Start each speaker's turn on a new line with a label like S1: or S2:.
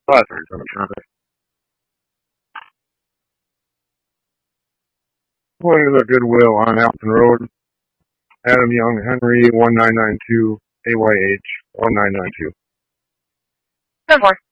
S1: Oh, sorry, so much traffic. Pulling to the Goodwill on Alton Road. Adam Young, Henry, 1992, AYH, 1992.
S2: 10-4.